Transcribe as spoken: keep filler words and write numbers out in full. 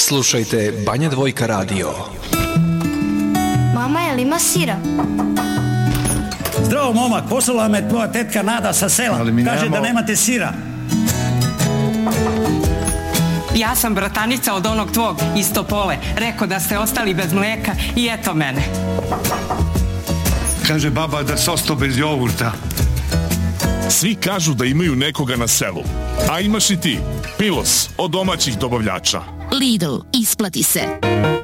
Slušajte Banja Dvojka radio. Mama, je li ima sira? Zdravo, momak, poslala me tvoja tetka Nada sa sela. Kaže nemamo... da nemate sira. Ja sam bratanica od onog tvog iz Topole. Rekao da ste ostali bez mlijeka i eto mene. Kaže baba da se ostao bez jogurta. Svi kažu da imaju nekoga na selu. A imaš i ti. Pilos od domaćih dobavljača. Lidl, isplati se.